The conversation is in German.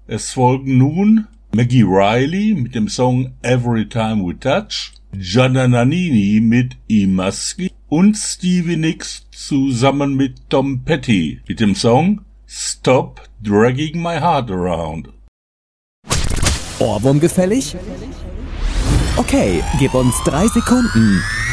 Es folgen nun Maggie Riley mit dem Song Every Time We Touch, Gianna Nannini mit I Maschi und Stevie Nicks zusammen mit Tom Petty mit dem Song Stop Dragging My Heart Around. Ohrwurm gefällig? Okay, gib uns 3 Sekunden.